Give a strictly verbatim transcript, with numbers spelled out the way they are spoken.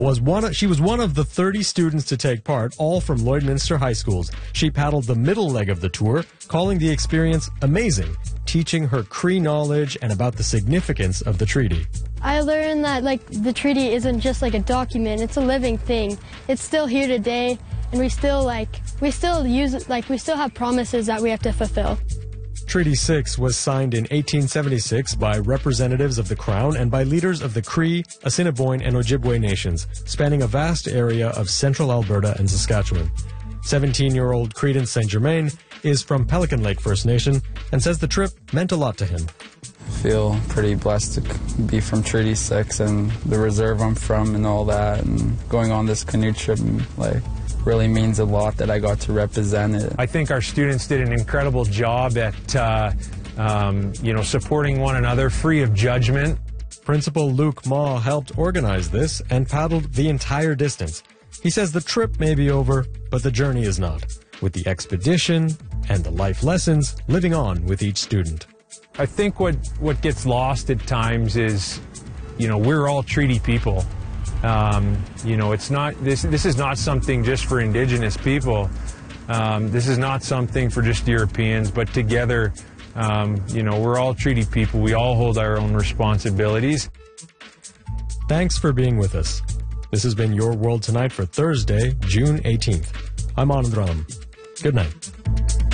Was one of, she was one of the thirty students to take part, all from Lloydminster High Schools. She paddled the middle leg of the tour, calling the experience amazing, teaching her Cree knowledge and about the significance of the treaty. I learned that like the treaty isn't just like a document, it's a living thing. It's still here today, and we still like we still use it, like we still have promises that we have to fulfill. Treaty six was signed in eighteen seventy-six by representatives of the Crown and by leaders of the Cree, Assiniboine, and Ojibwe nations, spanning a vast area of central Alberta and Saskatchewan. seventeen-year-old Credence Saint Germain is from Pelican Lake First Nation and says the trip meant a lot to him. I feel pretty blessed to be from Treaty six and the reserve I'm from and all that, and going on this canoe trip, like, really means a lot that I got to represent it. I think our students did an incredible job at, uh, um, you know, supporting one another, free of judgment. Principal Luke Maw helped organize this and paddled the entire distance. He says the trip may be over, but the journey is not, with the expedition and the life lessons living on with each student. I think what, what gets lost at times is, you know, we're all treaty people. Um, you know, it's not, this, this is not something just for Indigenous people. Um, this is not something for just Europeans, but together, um, you know, we're all treaty people. We all hold our own responsibilities. Thanks for being with us. This has been Your World Tonight for Thursday, June eighteenth. I'm Anand Ram. Good night.